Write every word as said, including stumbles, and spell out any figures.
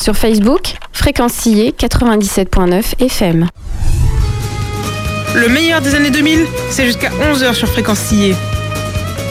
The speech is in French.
Sur Facebook, Fréquence Sillé quatre-vingt-dix-sept virgule neuf F M. Le meilleur des années deux mille, c'est jusqu'à onze heures sur Fréquence Sillé.